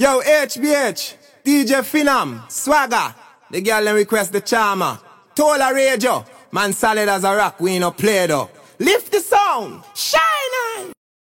Yo, HBH, DJ Phenom, Swagger. The girl them request the charmer. Tola Radio, man solid as a rock, we no play though. Lift the sound, shout!